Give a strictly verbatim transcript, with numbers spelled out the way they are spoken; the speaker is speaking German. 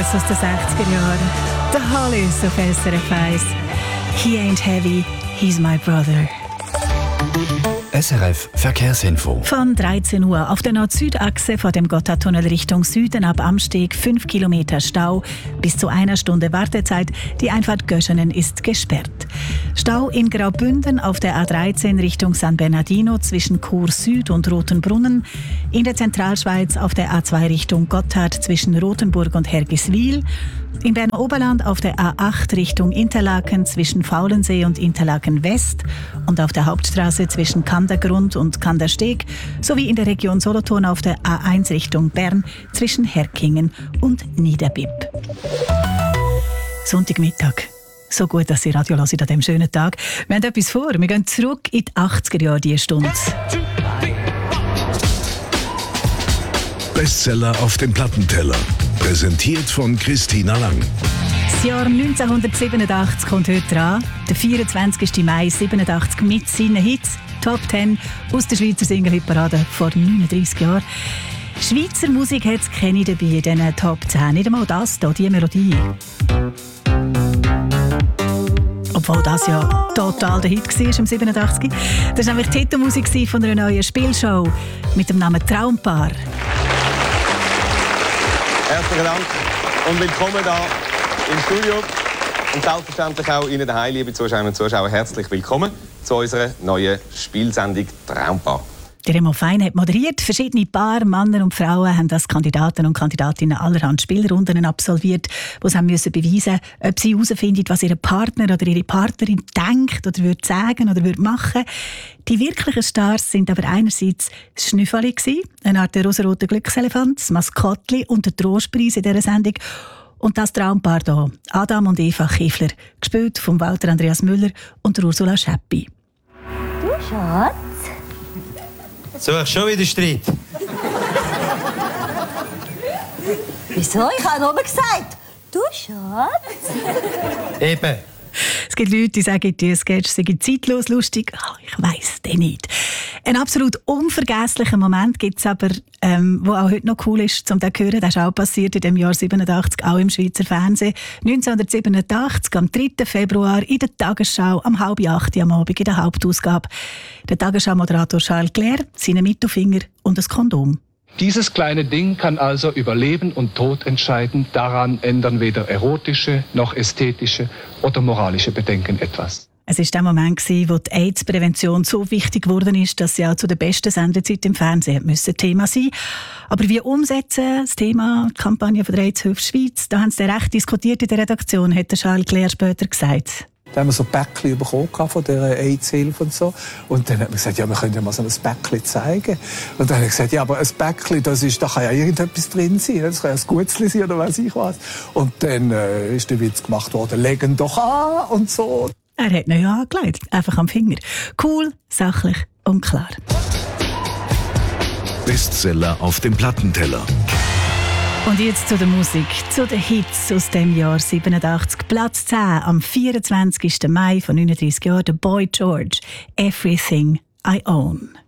Hits aus den sechziger Jahren. The Hollies auf S R F eins. He ain't heavy, he's my brother. S R F Verkehrsinfo. Von dreizehn Uhr auf der Nord-Süd-Achse vor dem Gotthardtunnel Richtung Süden ab Amsteg fünf Kilometer Stau, bis zu einer Stunde Wartezeit. Die Einfahrt Göschenen ist gesperrt. Stau in Graubünden auf der A dreizehn Richtung San Bernardino zwischen Chur Süd und Rotenbrunnen. In der Zentralschweiz auf der A zwei Richtung Gotthard zwischen Rothenburg und Hergiswil. In Berner Oberland auf der A acht Richtung Interlaken zwischen Faulensee und Interlaken West und auf der Hauptstraße zwischen Kandergrund und Kandersteg sowie in der Region Solothurn auf der A eins Richtung Bern zwischen Herkingen und Niederbipp. Sonntagmittag. So gut, dass Sie Radio hören an diesem schönen Tag. Wir haben etwas vor. Wir gehen zurück in die achtziger Jahre diese Stunde. Bestseller auf dem Plattenteller. Präsentiert von Christina Lang. Das Jahr neunzehnhundertsiebenundachtzig kommt heute dran. Der vierundzwanzigster Mai siebenundachtzig mit seinen Hits. Top zehn aus der Schweizer Single-Hitparade vor neununddreissig Jahren. Schweizer Musik hat es keine dabei in diesen Top zehn. Nicht einmal das hier, diese Melodie. Obwohl das ja total der Hit war im siebenundachtzig. Das war nämlich die Titelmusik von einer neuen Spielshow mit dem Namen Traumpaar. Herzlichen Dank und willkommen hier im Studio. Und selbstverständlich auch Ihnen daheim, liebe Zuschauerinnen und Zuschauer, herzlich willkommen zu unserer neuen Spielsendung Traumpaar. Der Remo Fein hat moderiert. Verschiedene Paare, Männer und Frauen, haben als Kandidaten und Kandidatinnen allerhand Spielrunden absolviert, wo sie haben müssen beweisen, ob sie herausfinden, was ihr Partner oder ihre Partnerin denkt oder würde sagen oder würde machen. Die wirklichen Stars sind aber einerseits das Schnüffeli, eine Art rosaroter Glückselefant, das Maskottli und der Trostpreis in dieser Sendung. Und das Traumpaar hier, Adam und Eva Kiefler, gespielt von Walter Andreas Müller und Ursula Scheppi. Du, Schatz? Suchst schon wieder Streit? Wieso? Ich habe nur gesagt, du, Schatz? Eben. Es gibt Leute, die sagen, die Sketch sei zeitlos lustig. Oh, ich weiss den nicht. Ein absolut unvergesslicher Moment gibt es aber, ähm, wo auch heute noch cool ist, um den zu hören. Das ist auch passiert in dem Jahr siebenundachtzig, auch im Schweizer Fernsehen. neunzehnhundertsiebenundachtzig, am dritten Februar, in der Tagesschau, am halb acht am Abend in der Hauptausgabe. Der Tagesschau-Moderator Charles Clair, seine Mittelfinger und ein Kondom. Dieses kleine Ding kann also über Leben und Tod entscheiden. Daran ändern weder erotische noch ästhetische oder moralische Bedenken etwas. Es war der Moment, wo die AIDS-Prävention so wichtig geworden ist, dass sie auch zu der besten Sendezeit im Fernsehen müssen Thema sein. Aber wie umsetzen das Thema, die Kampagne von der AIDS-Hilfe Schweiz, da haben sie recht diskutiert in der Redaktion, hat Charles Clair später gesagt. Da haben wir so Päckchen bekommen von dieser AIDS-Hilfe und so. Und dann hat man gesagt, ja, wir können ja mal so ein Päckchen zeigen. Und dann habe ich gesagt, ja, aber ein Päckchen, das ist, da kann ja irgendetwas drin sein. Das kann ja ein Gutzli sein oder weiss ich was. Und dann äh, ist der Witz gemacht worden, legen doch an und so. Er hat ihn ja angelegt, einfach am Finger. Cool, sachlich und klar. Bestseller auf dem Plattenteller. Und jetzt zu der Musik, zu den Hits aus dem Jahr siebenundachtzig. Platz zehn am vierundzwanzigster Mai von neununddreissig Jahren, der Boy George, Everything I Own.